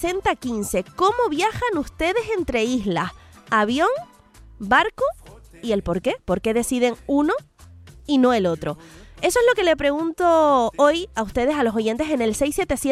6015. ¿Cómo viajan ustedes entre islas? ¿Avión, barco y el por qué? ¿Por qué deciden uno y no el otro? Eso es lo que le pregunto hoy a ustedes, a los oyentes, en el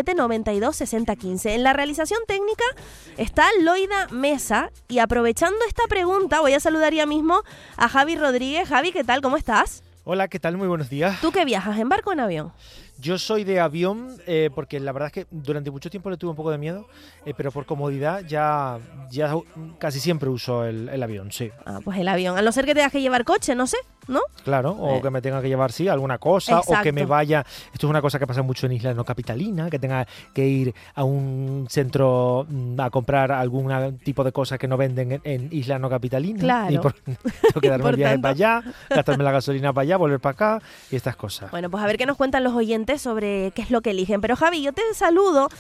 677-92-6015. En la realización técnica está Loida Mesa y aprovechando esta pregunta voy a saludar ya mismo a Javi Rodríguez. Javi, ¿qué tal? ¿Cómo estás? Hola, ¿qué tal? Muy buenos días. ¿Tú qué viajas, en barco o en avión? Yo soy de avión porque la verdad es que durante mucho tiempo le tuve un poco de miedo, pero por comodidad ya casi siempre uso el avión, sí. Ah, pues el avión. A no ser que tengas que llevar coche, no sé, ¿no? Claro, o que me tenga que llevar, sí, alguna cosa. Exacto. O que me vaya... Esto es una cosa que pasa mucho en islas no capitalinas, que tenga que ir a un centro a comprar algún tipo de cosas que no venden en islas no capitalinas. Claro. Y tengo que darme el viaje para allá, gastarme la gasolina para allá, volver para acá y estas cosas. Bueno, pues a ver qué nos cuentan los oyentes sobre qué es lo que eligen. Pero Javi, yo te saludo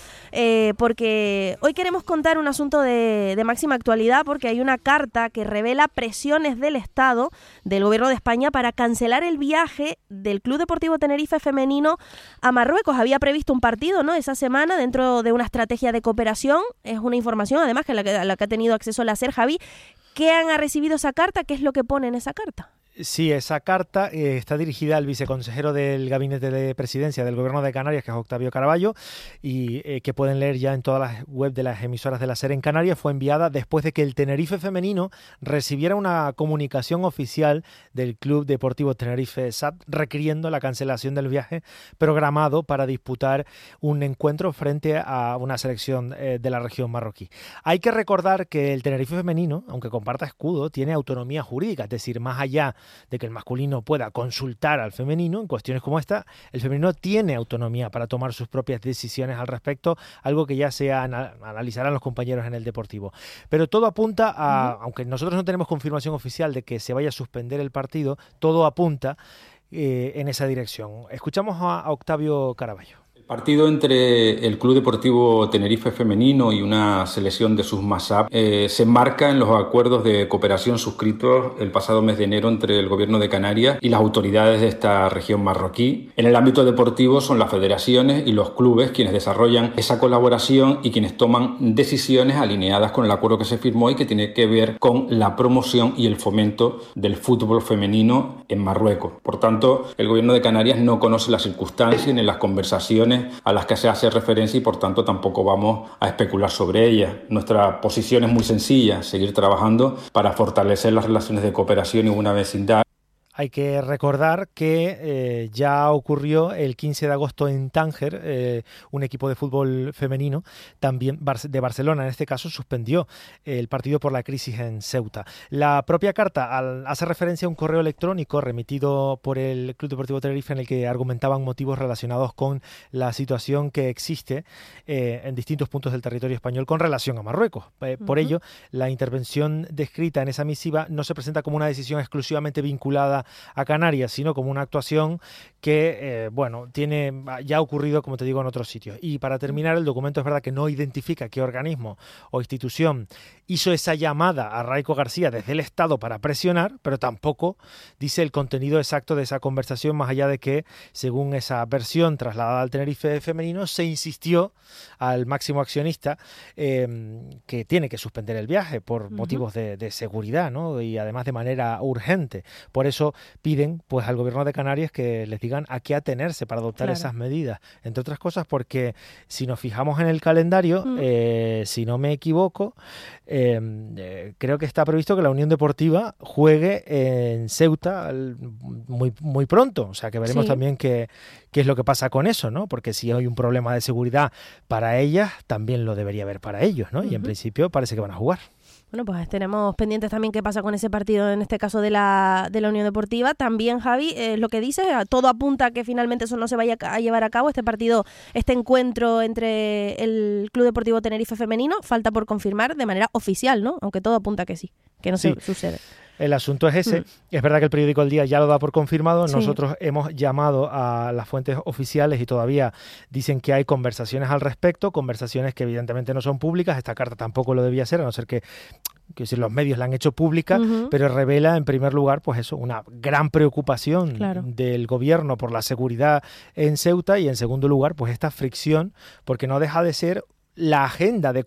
porque hoy queremos contar un asunto de máxima actualidad, porque hay una carta que revela presiones del Estado, del Gobierno de España, para cancelar el viaje del Club Deportivo Tenerife femenino a Marruecos. Había previsto un partido, ¿no?, esa semana dentro de una estrategia de cooperación. Es una información, además, que a la que ha tenido acceso la SER. Javi, ¿qué ha recibido esa carta? ¿Qué es lo que pone en esa carta? Sí, esa carta está dirigida al viceconsejero del Gabinete de Presidencia del Gobierno de Canarias, que es Octavio Caraballo, y que pueden leer ya en todas las webs de las emisoras de la SER en Canarias. Fue enviada después de que el Tenerife femenino recibiera una comunicación oficial del Club Deportivo Tenerife SAD requiriendo la cancelación del viaje programado para disputar un encuentro frente a una selección de la región marroquí. Hay que recordar que el Tenerife femenino, aunque comparta escudo, tiene autonomía jurídica, es decir, más allá de que el masculino pueda consultar al femenino en cuestiones como esta, el femenino tiene autonomía para tomar sus propias decisiones al respecto, algo que ya se analizarán los compañeros en el Deportivo. Pero todo apunta a, aunque nosotros no tenemos confirmación oficial de que se vaya a suspender el partido, todo apunta en esa dirección. Escuchamos a Octavio Caraballo. El partido entre el Club Deportivo Tenerife femenino y una selección de sus MASAP se enmarca en los acuerdos de cooperación suscritos el pasado mes de enero entre el Gobierno de Canarias y las autoridades de esta región marroquí. En el ámbito deportivo son las federaciones y los clubes quienes desarrollan esa colaboración y quienes toman decisiones alineadas con el acuerdo que se firmó y que tiene que ver con la promoción y el fomento del fútbol femenino en Marruecos. Por tanto, el Gobierno de Canarias no conoce las circunstancias ni las conversaciones a las que se hace referencia y por tanto tampoco vamos a especular sobre ellas. Nuestra posición es muy sencilla, seguir trabajando para fortalecer las relaciones de cooperación y una vecindad. Hay que recordar que ya ocurrió el 15 de agosto en Tánger, un equipo de fútbol femenino, también de Barcelona en este caso, suspendió el partido por la crisis en Ceuta. La propia carta hace referencia a un correo electrónico remitido por el Club Deportivo Tenerife en el que argumentaban motivos relacionados con la situación que existe en distintos puntos del territorio español con relación a Marruecos. Por ello, la intervención descrita en esa misiva no se presenta como una decisión exclusivamente vinculada a Canarias, sino como una actuación que, ya ha ocurrido, como te digo, en otros sitios. Y para terminar, el documento es verdad que no identifica qué organismo o institución hizo esa llamada a Raico García desde el Estado para presionar, pero tampoco dice el contenido exacto de esa conversación, más allá de que, según esa versión trasladada al Tenerife femenino, se insistió al máximo accionista que tiene que suspender el viaje por motivos de seguridad, ¿no? Y además de manera urgente. Por eso piden pues al Gobierno de Canarias que les digan a qué atenerse para adoptar esas medidas, entre otras cosas porque si nos fijamos en el calendario, si no me equivoco, creo que está previsto que la Unión Deportiva juegue en Ceuta muy, muy pronto, o sea que veremos también qué es lo que pasa con eso, ¿no? Porque si hay un problema de seguridad para ellas, también lo debería haber para ellos, ¿no? Y en principio parece que van a jugar. Bueno, pues tenemos pendientes también qué pasa con ese partido, en este caso de la Unión Deportiva. También, Javi, lo que dice, todo apunta a que finalmente eso no se vaya a llevar a cabo, este partido, este encuentro entre el Club Deportivo Tenerife femenino, falta por confirmar de manera oficial, ¿no? Aunque todo apunta a que sí, que no se sucede. El asunto es ese. Es verdad que el periódico El Día ya lo da por confirmado. Nosotros hemos llamado a las fuentes oficiales y todavía dicen que hay conversaciones al respecto, conversaciones que evidentemente no son públicas. Esta carta tampoco lo debía ser, a no ser que los medios la han hecho pública, pero revela en primer lugar pues eso, una gran preocupación del gobierno por la seguridad en Ceuta y en segundo lugar pues esta fricción, porque no deja de ser la agenda de